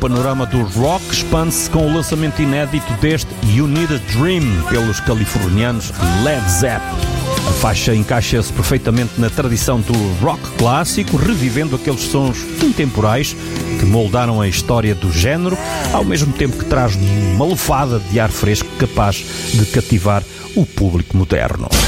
panorama do rock expande-se com o lançamento inédito deste You Need a Dream pelos californianos Led Zeppelin. A faixa encaixa-se perfeitamente na tradição do rock clássico, revivendo aqueles sons intemporais que moldaram a história do género, ao mesmo tempo que traz uma lufada de ar fresco capaz de cativar o público moderno.